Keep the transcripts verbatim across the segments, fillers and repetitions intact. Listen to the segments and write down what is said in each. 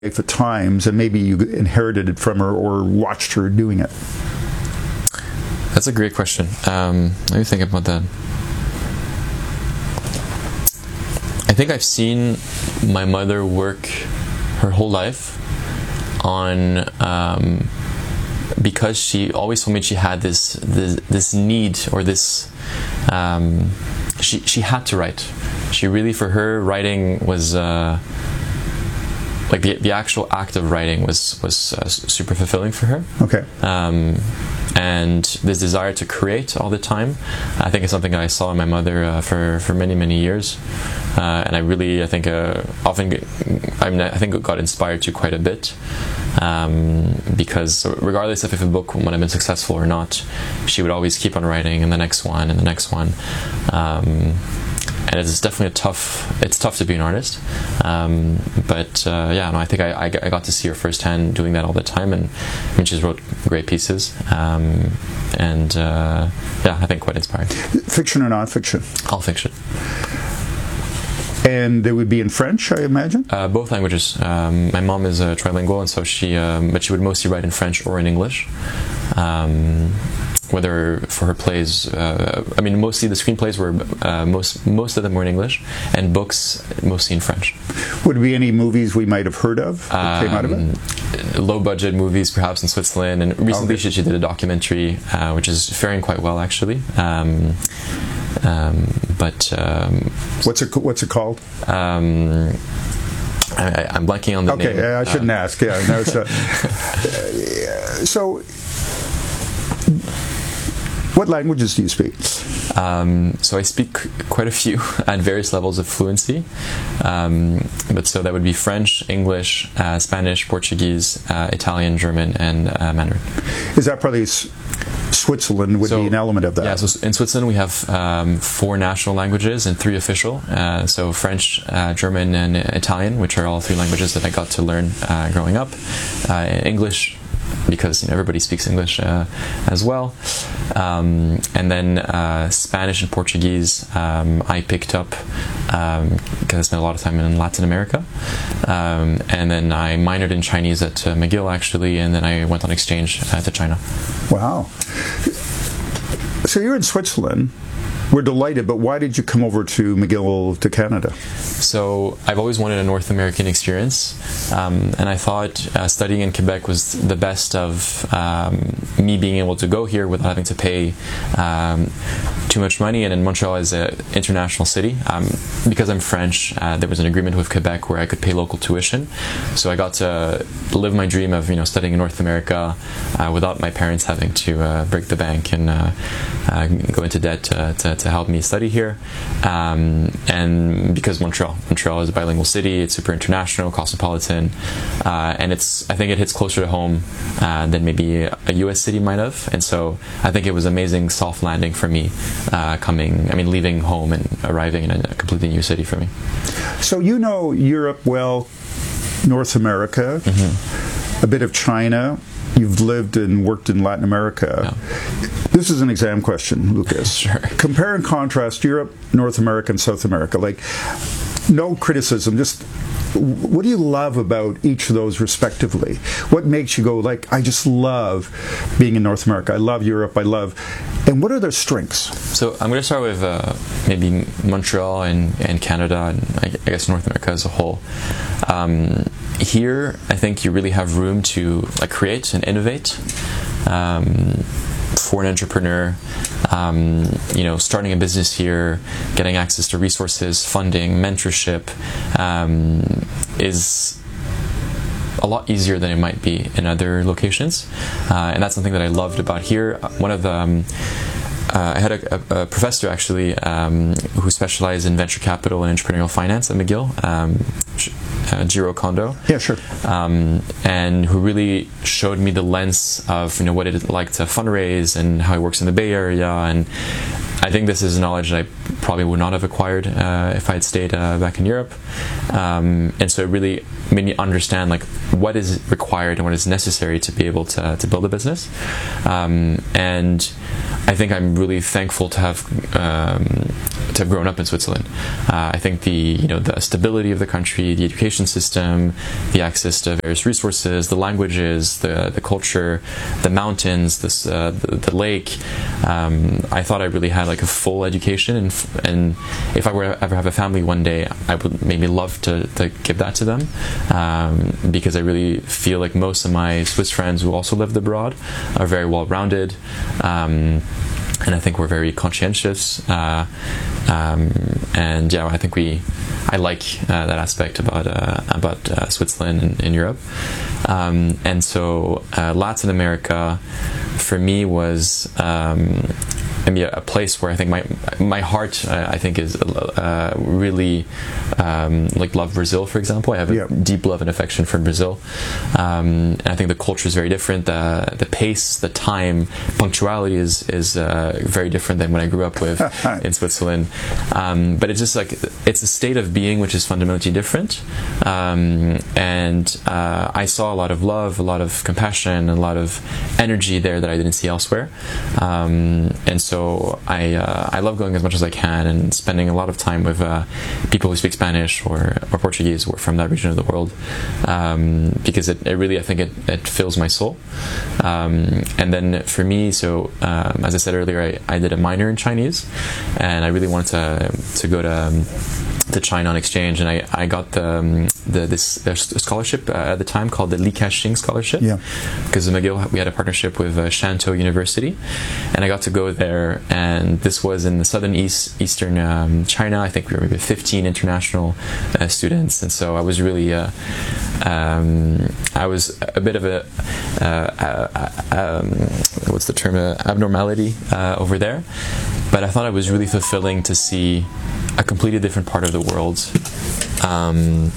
at the times, and maybe you inherited it from her or watched her doing it? That's a great question. Um, let me think about that. I think I've seen my mother work her whole life on, um, because she always told me she had this this, this need or this, um, she, she had to write. She really, for her, writing was... Uh, Like the the actual act of writing was was uh, super fulfilling for her. Okay. Um, and this desire to create all the time, I think, is something I saw in my mother uh, for for many many years, uh, and I really I think uh, often get, I mean I think got inspired to quite a bit, um, because regardless of if a book would have been successful or not, she would always keep on writing, and the next one and the next one. Um, And it's definitely a tough. It's tough to be an artist, um, but uh, yeah, no, I think I, I, I got to see her firsthand doing that all the time, and I mean, she's wrote great pieces, um, and uh, yeah, I think quite inspiring. Fiction or non-fiction? All fiction. And they would be in French, I imagine? Uh, both languages. Um, my mom is uh, trilingual, and so she, um, but she would mostly write in French or in English. Um, whether for her plays, uh, I mean, mostly the screenplays were, uh, most most of them were in English, and books mostly in French. Would there be any movies we might have heard of that um, came out of it? Low budget movies, perhaps in Switzerland, and recently okay. she, she did a documentary, uh, which is faring quite well, actually. Um, um, but um, what's it what's it called? Um, I, I'm blanking on the okay, name. Okay, I shouldn't uh, ask. Yeah, no, so, so what languages do you speak? Um, so I speak quite a few at various levels of fluency. Um, but so that would be French, English, uh, Spanish, Portuguese, uh, Italian, German, and uh, Mandarin. Is that probably s- Switzerland would so, be an element of that? Yeah, so in Switzerland we have um, four national languages and three official. Uh, so French, uh, German, and Italian, which are all three languages that I got to learn uh, growing up. Uh, English, because you know, everybody speaks English uh, as well. Um, and then uh, Spanish and Portuguese um, I picked up um, because I spent a lot of time in Latin America. Um, and then I minored in Chinese at uh, McGill, actually, and then I went on exchange uh, to China. Wow. So you're in Switzerland. We're delighted, but why did you come over to McGill to Canada? So I've always wanted a North American experience, um, and I thought uh, studying in Quebec was the best of um, me being able to go here without having to pay um, too much money. And in Montreal is an international city. Um, because I'm French, uh, there was an agreement with Quebec where I could pay local tuition. So I got to live my dream of you know studying in North America uh, without my parents having to uh, break the bank and uh, uh, go into debt to, to to help me study here, um, and because Montreal, Montreal is a bilingual city, it's super international, cosmopolitan, uh, and it's I think it hits closer to home uh, than maybe a U S city might have, and so I think it was amazing soft landing for me, uh, coming, I mean, leaving home and arriving in a completely new city for me. So you know Europe well, North America, mm-hmm. a bit of China. You've lived and worked in Latin America. Yeah. This is an exam question, Lucas. Sure. Compare and contrast Europe, North America, and South America. Like, no criticism, just what do you love about each of those respectively? What makes you go, like, I just love being in North America, I love Europe, I love... And what are their strengths? So I'm going to start with uh, maybe Montreal and, and Canada, and I guess North America as a whole. Um, here, I think you really have room to like create and innovate. Um, for an entrepreneur, um, you know, starting a business here, getting access to resources, funding, mentorship, um, is a lot easier than it might be in other locations, uh, and that's something that I loved about here. One of the um, Uh, I had a, a, a professor actually um, who specialized in venture capital and entrepreneurial finance at McGill, um, uh, Jiro Kondo. Yeah, sure. Um, and who really showed me the lens of you know what it's like to fundraise and how it works in the Bay Area. And I think this is knowledge that I probably would not have acquired uh, if I had stayed uh, back in Europe. Um, and so it really made me understand like what is required and what is necessary to be able to to build a business. Um, and I think I'm really thankful to have um, to to have grown up in Switzerland. Uh, I think the you know the stability of the country, the education system, the access to various resources, the languages, the the culture, the mountains, this uh, the, the lake. Um, I thought I really had like a full education, and and if I were to ever have a family one day, I would maybe love to, to give that to them, um, because I really feel like most of my Swiss friends who also lived abroad are very well rounded. Um, And I think we're very conscientious, uh, um, and yeah, I think we, I like uh, that aspect about uh, about uh, Switzerland and in Europe, um, and so uh, Latin America, for me was. Um, I mean, a place where I think my my heart, uh, I think, is uh, really um, like love Brazil, for example. I have a yeah. deep love and affection for Brazil, um, and I think the culture is very different. The the pace, the time, punctuality is is uh, very different than what I grew up with in Switzerland. Um, but it's just like it's a state of being which is fundamentally different, um, and uh, I saw a lot of love, a lot of compassion, a lot of energy there that I didn't see elsewhere, um, and so. So I uh, I love going as much as I can and spending a lot of time with uh, people who speak Spanish or, or Portuguese or from that region of the world, um, because it, it really I think it, it fills my soul. Um, and then for me, so um, as I said earlier, I, I did a minor in Chinese, and I really wanted to to go to. Um, to China on exchange, and I, I got the, um, the this scholarship uh, at the time called the Li Ka-shing scholarship, yeah. because McGill, we had a partnership with uh, Shantou University, and I got to go there, and this was in the southern east eastern um, China. I think we were maybe fifteen international uh, students, and so I was really uh, um, I was a bit of a uh, uh, um, what's the term uh, abnormality uh, over there, but I thought it was really fulfilling to see a completely different part of the world, um,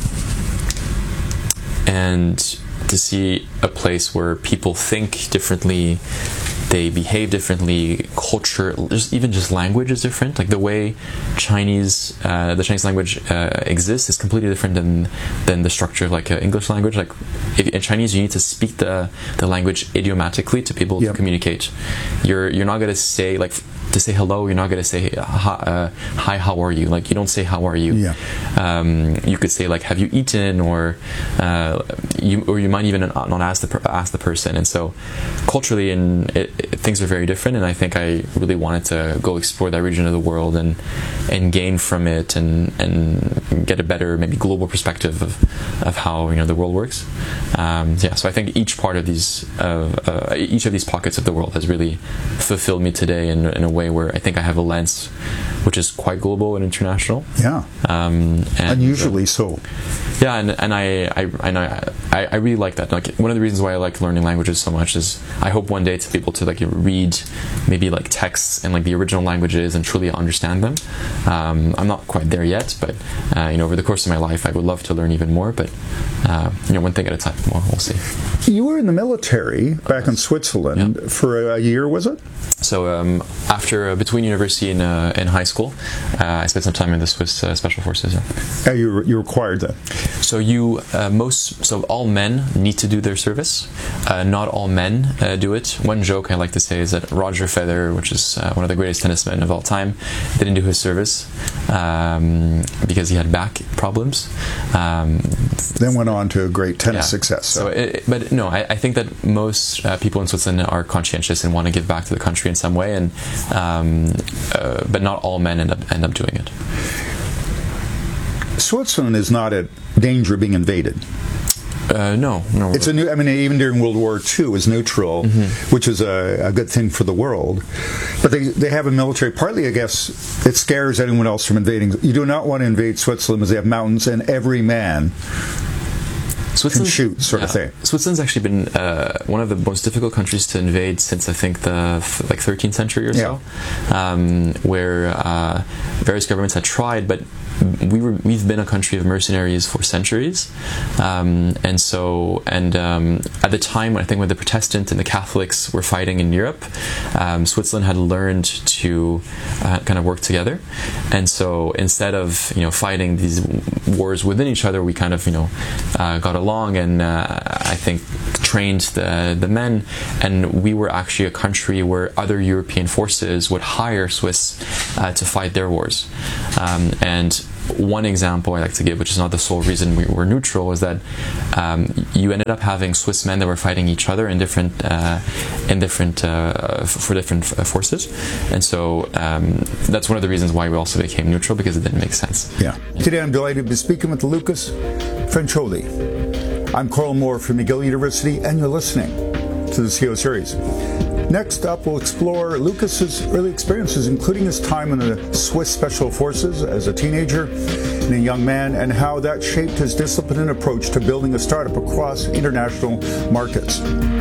and to see a place where people think differently, they behave differently, culture, just even just language is different. Like the way Chinese, uh, the Chinese language uh, exists is completely different than than the structure of like an English language. Like if, in Chinese, you need to speak the the language idiomatically to be able yep. to communicate. You're you're not gonna say like. To say hello, you're not going to say hi, uh, hi, how are you? Like you don't say how are you. Yeah. Um, you could say like have you eaten, or uh, you or you might even not ask the ask the person. And so culturally, and it, it, things are very different. And I think I really wanted to go explore that region of the world and and gain from it and and get a better maybe global perspective of of how you know the world works. Um, yeah. So I think each part of these uh, uh, each of these pockets of the world has really fulfilled me today in, in a way where I think I have a lens which is quite global and international. Yeah. Um, and, Unusually uh, so. Yeah, and, and I, I and I, I really like that. Like one of the reasons why I like learning languages so much is I hope one day to be able to like read maybe like texts in like the original languages and truly understand them. Um, I'm not quite there yet, but uh, you know, over the course of my life, I would love to learn even more. But uh, you know, one thing at a time. Well, we'll see. You were in the military back in Switzerland yeah. for a year, was it? So um, after uh, between university and, uh, and high school, uh, I spent some time in the Swiss uh, Special Forces. Yeah. Uh, you you required that. So you uh, most so all men need to do their service. Uh, not all men uh, do it. One joke I like to say is that Roger Federer, which is uh, one of the greatest tennismen of all time, didn't do his service um, because he had back problems. Um, then went on to a great tennis yeah. success. So, so it, but no, I, I think that most uh, people in Switzerland are conscientious and want to give back to the country in some way, and um, uh, but not all men end up end up doing it. Switzerland is not at danger of being invaded. Uh, no, no. It's a new. I mean, even during World War Two, it was neutral, mm-hmm. which is a, a good thing for the world. But they they have a military. Partly, I guess, it scares anyone else from invading. You do not want to invade Switzerland because they have mountains, and every man can shoot, sort yeah. of thing. Switzerland's actually been uh, one of the most difficult countries to invade since I think the th- like thirteenth century or yeah. so, um, where uh, various governments had tried, but we were we've been a country of mercenaries for centuries, um, and so and um, at the time, I think when the Protestant and the Catholics were fighting in Europe, um, Switzerland had learned to uh, kind of work together, and so instead of you know fighting these wars within each other, we kind of you know uh, got along, and uh, I think trained the, the men, and we were actually a country where other European forces would hire Swiss uh, to fight their wars. Um, and one example I like to give, which is not the sole reason we were neutral, is that um, you ended up having Swiss men that were fighting each other in different, uh, in different uh, for different forces, and so um, that's one of the reasons why we also became neutral, because it didn't make sense. Yeah. Today I'm delighted to be speaking with Lucas Francioli. I'm Carl Moore from McGill University, and you're listening to the C E O Series. Next up, we'll explore Lucas's early experiences, including his time in the Swiss Special Forces as a teenager and a young man, and how that shaped his discipline and approach to building a startup across international markets.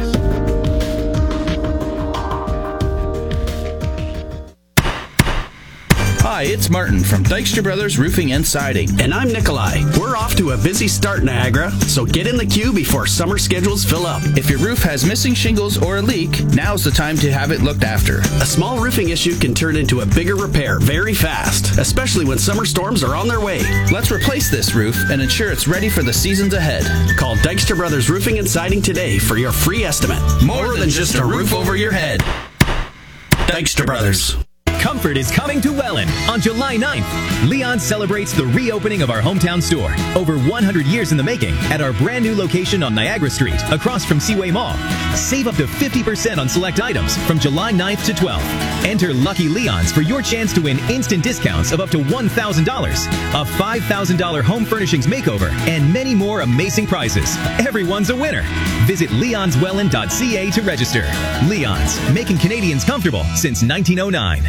Hi, it's Martin from Dykstra Brothers Roofing and Siding. And I'm Nikolai. We're off to a busy start, Niagara, so get in the queue before summer schedules fill up. If your roof has missing shingles or a leak, now's the time to have it looked after. A small roofing issue can turn into a bigger repair very fast, especially when summer storms are on their way. Let's replace this roof and ensure it's ready for the seasons ahead. Call Dykstra Brothers Roofing and Siding today for your free estimate. More, More than, than just a roof over your head. Dykstra Brothers. Comfort is coming to Welland on July ninth. Leon celebrates the reopening of our hometown store, over one hundred years in the making, at our brand new location on Niagara Street, across from Seaway Mall. Save up to fifty percent on select items from July ninth to twelfth. Enter Lucky Leons for your chance to win instant discounts of up to one thousand dollars, a five thousand dollars home furnishings makeover, and many more amazing prizes. Everyone's a winner. Visit leons welland dot c a to register. Leon's, making Canadians comfortable since nineteen oh nine.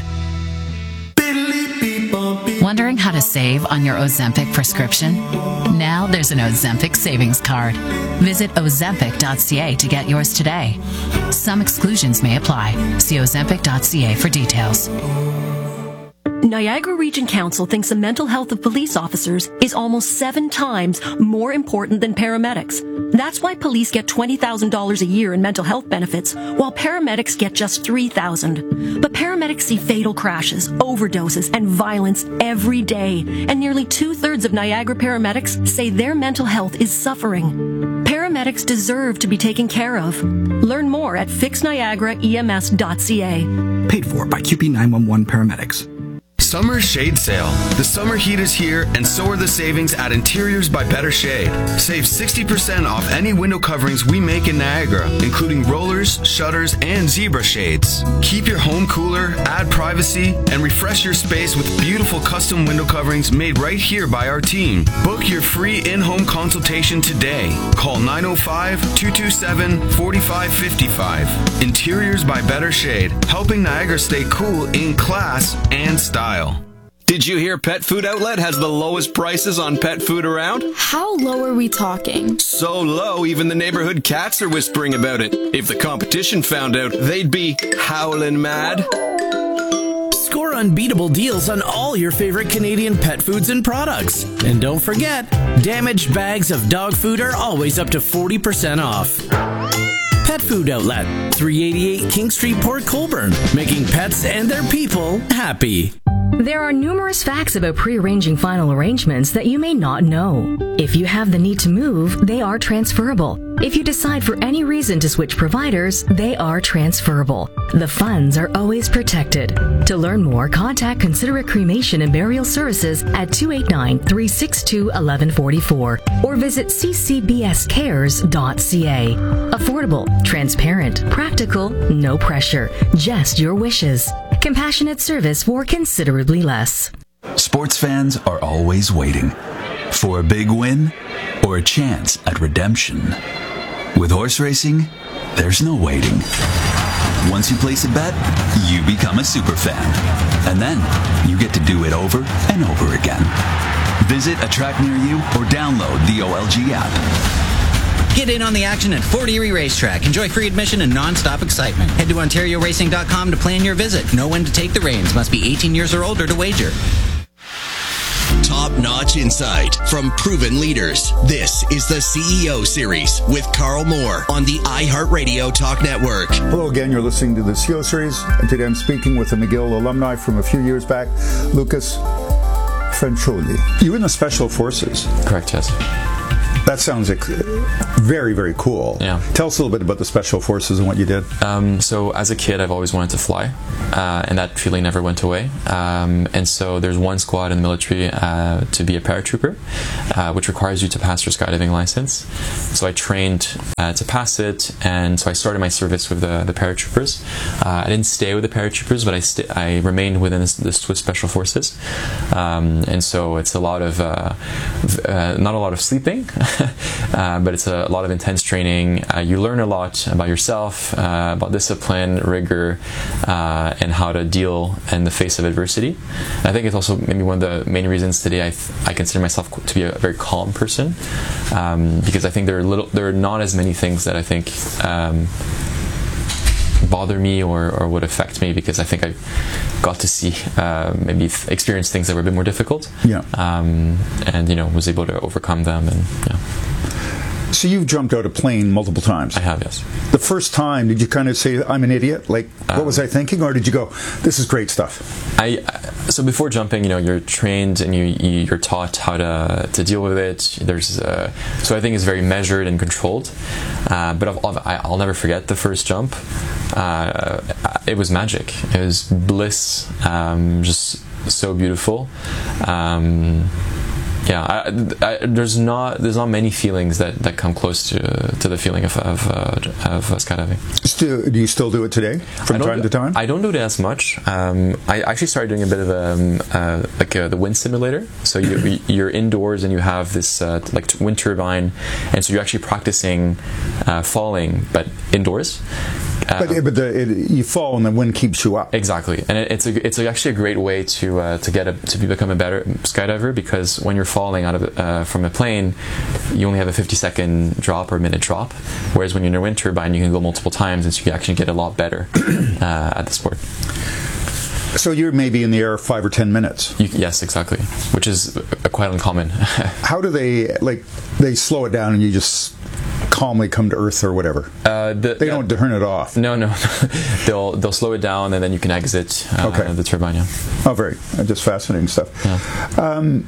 Wondering how to save on your Ozempic prescription? Now there's an Ozempic savings card. Visit ozempic dot c a to get yours today. Some exclusions may apply. See ozempic dot c a for details. Niagara Region Council thinks the mental health of police officers is almost seven times more important than paramedics. That's why police get twenty thousand dollars a year in mental health benefits, while paramedics get just three thousand dollars. But paramedics see fatal crashes, overdoses, and violence every day, and nearly two-thirds of Niagara paramedics say their mental health is suffering. Paramedics deserve to be taken care of. Learn more at fix niagara e m s dot c a. Paid for by Q P nine one one Paramedics. Summer Shade Sale. The summer heat is here, and so are the savings at Interiors by Better Shade. Save sixty percent off any window coverings we make in Niagara, including rollers, shutters, and zebra shades. Keep your home cooler, add privacy, and refresh your space with beautiful custom window coverings made right here by our team. Book your free in-home consultation today. Call nine oh five, two two seven, four five five five. Interiors by Better Shade, helping Niagara stay cool in class and style. Did you hear Pet Food Outlet has the lowest prices on pet food around? How low are we talking? So low, even the neighborhood cats are whispering about it. If the competition found out, they'd be howling mad. Score unbeatable deals on all your favorite Canadian pet foods and products. And don't forget, damaged bags of dog food are always up to forty percent off. Pet Food Outlet, three eighty-eight King Street, Port Colborne, making pets and their people happy. There are numerous facts about pre-arranging final arrangements that you may not know. If you have the need to move, they are transferable. If you decide for any reason to switch providers, they are transferable. The funds are always protected. To learn more, contact Considerate Cremation and Burial Services at two eight nine, three six two, one one four four or visit c c b s cares dot c a. Affordable, transparent, practical, no pressure, just your wishes. Compassionate service for considerably less. Sports fans are always waiting for a big win or a chance at redemption. With horse racing, there's no waiting. Once you place a bet, you become a super fan. And then you get to do it over and over again. Visit a track near you or download the O L G app. Get in on the action at Fort Erie Racetrack. Enjoy free admission and non-stop excitement. Head to ontario racing dot com to plan your visit. Know when to take the reins. Must be eighteen years or older to wager. Top-notch insight from proven leaders. This is the C E O Series with Carl Moore on the iHeartRadio Talk Network. Hello again, you're listening to the C E O Series, and today I'm speaking with a McGill alumni from a few years back, Lucas Francioli. You were in the Special Forces. Correct, yes. That sounds ex- very, very cool. Yeah. Tell us a little bit about the Special Forces and what you did. Um, so as a kid, I've always wanted to fly, uh, and that feeling never went away. Um, and so there's one squad in the military uh, to be a paratrooper, uh, which requires you to pass your skydiving license. So I trained uh, to pass it, and so I started my service with the, the paratroopers. Uh, I didn't stay with the paratroopers, but I st- I remained within the, the Swiss Special Forces. Um, and so it's a lot of, uh, uh, not a lot of sleeping, uh, but it's a, a lot of intense training. Uh, you learn a lot about yourself, uh, about discipline, rigor, uh, and how to deal in the face of adversity. And I think it's also maybe one of the main reasons today I, th- I consider myself to be a very calm person, um, because I think there are little, there are not as many things that I think um, bother me or, or would affect me, because I think I got to see uh, maybe f- experience things that were a bit more difficult. Yeah. Um, and you know, was able to overcome them. And yeah. So you've jumped out a plane multiple times. I have, yes. The first time, did you kind of say, I'm an idiot? Like, what um, was I thinking? Or did you go, this is great stuff? I So before jumping, you know, you're trained and you, you're taught how to to deal with it. There's uh, So I think it's very measured and controlled. Uh, but I'll, I'll never forget the first jump. Uh, it was magic. It was bliss. Um, just so beautiful. Um, Yeah, I, I, there's not there's not many feelings that, that come close to to the feeling of of, uh, of skydiving. Still, do you still do it today from time to time? I don't do it as much. Um, I actually started doing a bit of um, uh, like uh, the wind simulator. So you, you're indoors and you have this uh, like wind turbine, and so you're actually practicing uh, falling, but indoors. Uh, but but the, it, you fall and the wind keeps you up. Exactly, and it, it's a, it's actually a great way to uh, to get a, to become a better skydiver, because when you're falling out of uh, from a plane, you only have a fifty second drop or minute drop, whereas when you're in a wind turbine, you can go multiple times, and so you can actually get a lot better uh, at the sport. So you're maybe in the air five or ten minutes. You, yes, exactly, which is uh, quite uncommon. How do they like? They slow it down, and you just calmly come to earth or whatever. Uh, the, they don't uh, turn it off. No, no, they'll they'll slow it down, and then you can exit uh, okay. the turbine. Yeah. Oh, very just fascinating stuff. Yeah. Um,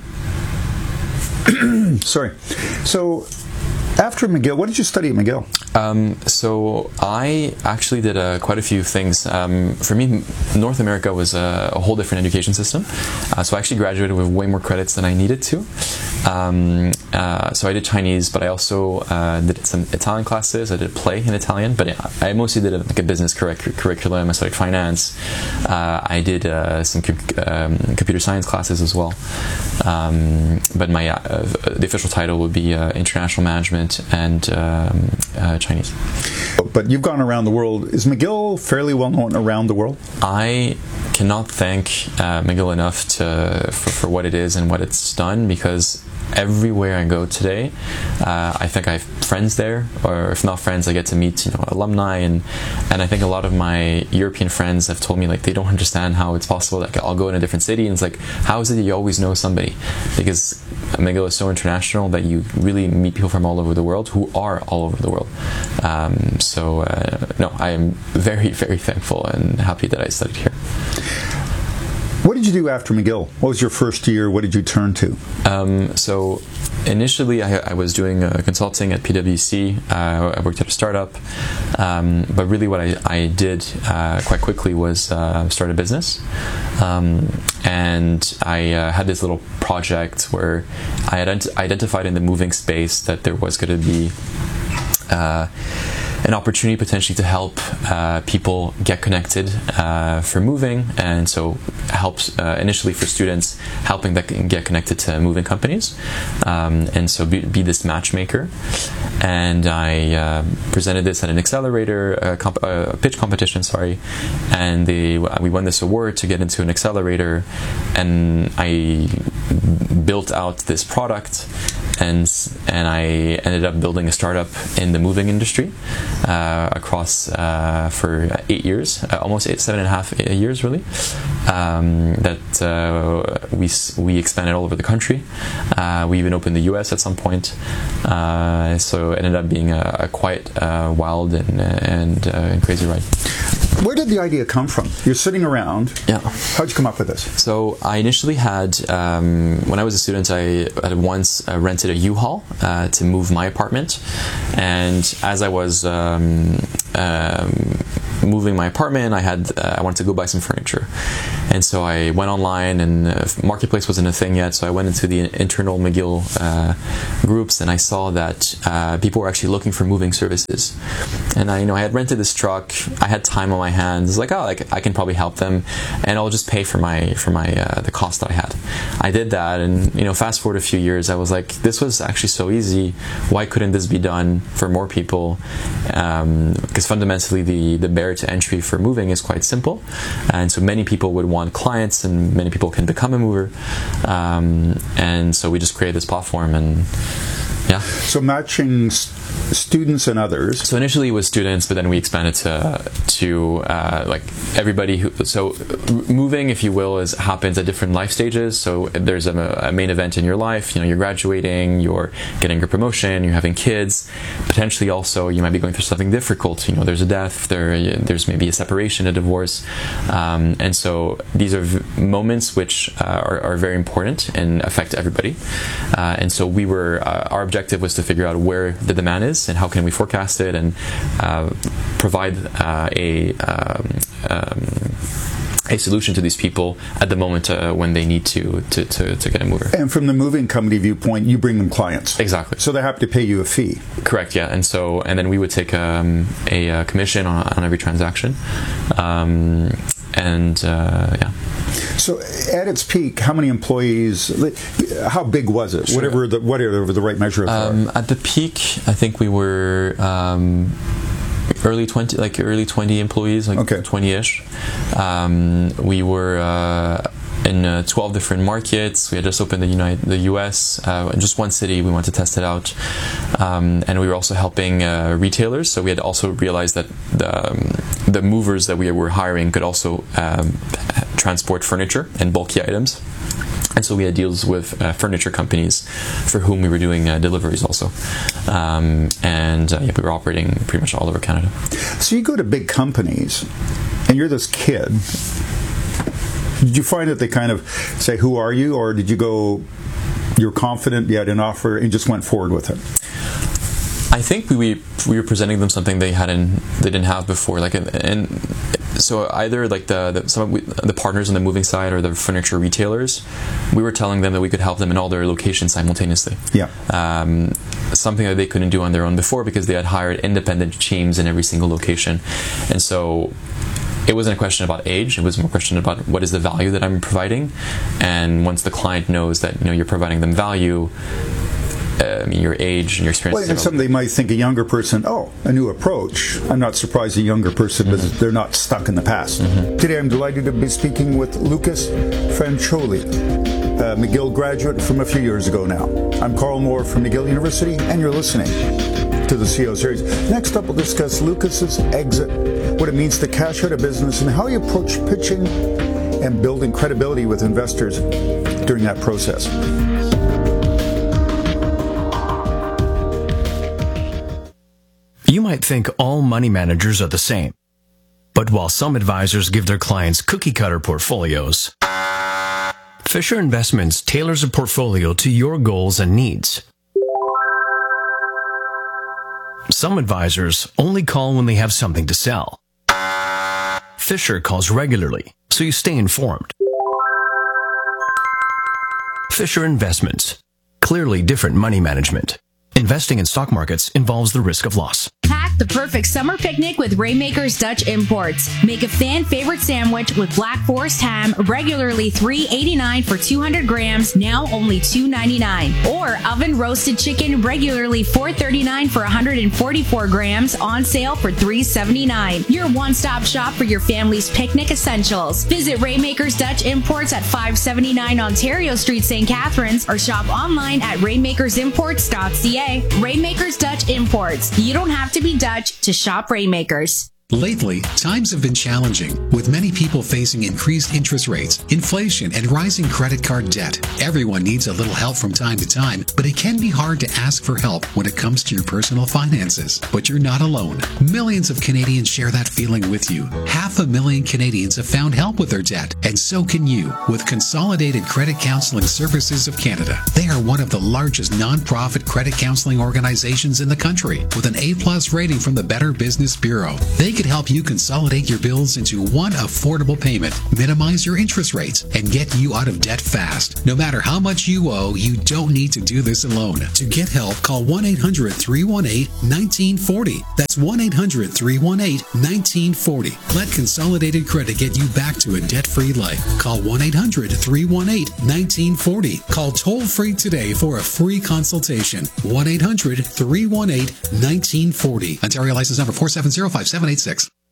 sorry. So after McGill, what did you study at McGill? Um, so I actually did uh, quite a few things. Um, for me, North America was a, a whole different education system. Uh, so I actually graduated with way more credits than I needed to. Um, uh, so I did Chinese, but I also uh, did some Italian classes. I did play in Italian, but I mostly did a, like a business curric- curriculum. I studied finance. Uh, I did uh, some com- um, computer science classes as well. Um, but my uh, the official title would be uh, International Management and um, uh, Chinese. But you've gone around the world. Is McGill fairly well known around the world? I cannot thank uh, McGill enough to for, for what it is and what it's done, because everywhere I go today, uh, I think I have friends there, or if not friends, I get to meet, you know, alumni, and and I think a lot of my European friends have told me like they don't understand how it's possible. Like I'll go in a different city and it's like, how is it that you always know somebody? Because McGill is so international that you really meet people from all over the world who are all over the world. Um, so uh, no, I am very, very thankful and happy that I studied here. What did you do after McGill? What was your first year? What did you turn to? Um, so initially I, I was doing uh, consulting at P W C. Uh, I worked at a startup. Um, but really what I, I did uh, quite quickly was uh, start a business. Um, and I uh, had this little project where I ident- identified in the moving space that there was going to be uh, an opportunity potentially to help uh, people get connected uh, for moving, and so helps uh, initially for students helping that can get connected to moving companies, um, and so be, be this matchmaker. And I uh, presented this at an accelerator, a, comp- a pitch competition, sorry, and they, we won this award to get into an accelerator, and I built out this product, and and I ended up building a startup in the moving industry uh, across uh, for eight years, uh, almost eight, seven and a half years, really. Um, that uh, we we expanded all over the country. Uh, we even opened the U S at some point. Uh, so it ended up being a, a quite uh, wild and and, uh, and crazy ride. Where did the idea come from? You're sitting around. Yeah. How'd you come up with this? So I initially had, um, when I was a student, I had once uh, rented a U-Haul uh, to move my apartment. And as I was um, um, moving my apartment, I had uh, I wanted to go buy some furniture. And so I went online, and uh, Marketplace wasn't a thing yet, so I went into the internal McGill uh, groups, and I saw that uh, people were actually looking for moving services. And I, you know, I had rented this truck. I had time on my hands. Like, oh, like I can probably help them, and I'll just pay for my for my uh, the cost that I had. I did that, and you know, fast forward a few years, I was like, this was actually so easy. Why couldn't this be done for more people? Um, because fundamentally, the the barrier to entry for moving is quite simple, and so many people would want clients, and many people can become a mover. Um, and so we just created this platform, and yeah. So matching st- students and others. So initially it was students, but then we expanded to to uh, like everybody who. So moving, if you will, is happens at different life stages. So there's a, a main event in your life. You know, you're graduating, you're getting your promotion, you're having kids. Potentially, also you might be going through something difficult. You know, there's a death. There, there's maybe a separation, a divorce, um, and so these are v- moments which uh, are, are very important and affect everybody. Uh, and so we were uh, our objective was to figure out where the demand is and how can we forecast it and uh, provide uh, a um, um, a solution to these people at the moment uh, when they need to, to, to, to get a mover. And from the moving company viewpoint, you bring them clients. Exactly. So they have to pay you a fee. Correct, yeah. And so, and then we would take um, a, a commission on, on every transaction. Um, and uh, yeah. So at its peak, how many employees, how big was it? Sure. Whatever the whatever the right measure of um, At the peak, I think we were um, early twenty, like early twenty employees, like okay. twenty-ish. Um, we were uh, in uh, twelve different markets. We had just opened the United, the U S uh, in just one city. We wanted to test it out, um, and we were also helping uh, retailers. So we had also realized that the, um, the movers that we were hiring could also um, transport furniture and bulky items. And so we had deals with uh, furniture companies for whom we were doing uh, deliveries also. Um, and uh, yeah, we were operating pretty much all over Canada. So you go to big companies, and you're this kid. Did you find that they kind of say, who are you? Or did you go, you're confident, you had an offer, and just went forward with it? I think we we, we were presenting them something they hadn't, they didn't have before. Like, and, and so either like the the, some of the partners on the moving side or the furniture retailers, we were telling them that we could help them in all their locations simultaneously. Yeah. Um, something that they couldn't do on their own before because they had hired independent teams in every single location, and so it wasn't a question about age. It was more a question about what is the value that I'm providing, and once the client knows that you know you're providing them value. Uh, I mean, your age and your experience. Well, and some they might think a younger person, oh, a new approach. I'm not surprised a younger person, mm-hmm. because they're not stuck in the past. Mm-hmm. Today I'm delighted to be speaking with Lucas Fanciulli, a McGill graduate from a few years ago now. I'm Carl Moore from McGill University, and you're listening to the C E O Series. Next up, we'll discuss Lucas's exit, what it means to cash out a business, and how you approach pitching and building credibility with investors during that process. You might think all money managers are the same. But while some advisors give their clients cookie-cutter portfolios, Fisher Investments tailors a portfolio to your goals and needs. Some advisors only call when they have something to sell. Fisher calls regularly, so you stay informed. Fisher Investments. Clearly different money management. Investing in stock markets involves the risk of loss. Pack the perfect summer picnic with Rainmakers Dutch Imports. Make a fan favorite sandwich with Black Forest ham, regularly three dollars and eighty-nine cents for two hundred grams, now only two dollars and ninety-nine cents. Or oven roasted chicken, regularly four dollars and thirty-nine cents for one hundred forty-four grams, on sale for three dollars and seventy-nine cents. Your one-stop shop for your family's picnic essentials. Visit Rainmakers Dutch Imports at five seventy-nine Ontario Street, Saint Catharines, or shop online at rainmakers imports dot c a. Rainmakers Dutch Imports. You don't have to be Dutch to shop Rainmakers. Lately, times have been challenging, with many people facing increased interest rates, inflation, and rising credit card debt. Everyone needs a little help from time to time, but it can be hard to ask for help when it comes to your personal finances. But you're not alone. Millions of Canadians share that feeling with you. Half a million Canadians have found help with their debt, and so can you, with Consolidated Credit Counseling Services of Canada. They are one of the largest non-profit credit counseling organizations in the country, with an A-plus rating from the Better Business Bureau. They could help you consolidate your bills into one affordable payment, minimize your interest rates, and get you out of debt fast. No matter how much you owe, you don't need to do this alone. To get help, call one eight hundred, three one eight, one nine four zero. That's one eight hundred, three one eight, one nine four zero. Let Consolidated Credit get you back to a debt-free life. Call one eight hundred, three one eight, one nine four zero. Call toll-free today for a free consultation. one eight hundred, three one eight, one nine four zero. Ontario license number four seven zero five seven eight six.